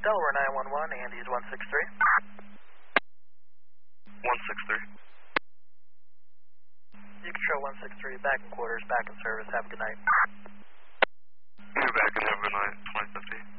Delaware 911, Andy's 163. 163. You control 163, back in quarters, back in service. Have a good night. You're back in, have a good night, 2050.